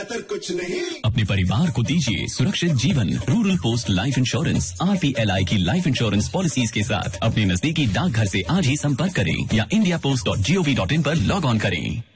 कुछ नहीं। अपने परिवार को दीजिए सुरक्षित जीवन। Rural post life insurance RPLI की लाइफ इंश्योरेंस पॉलिसीज के साथ अपने नजदीकी डाकघर से आज ही संपर्क करें या indiapost.gov.in पर लॉग ऑन करें।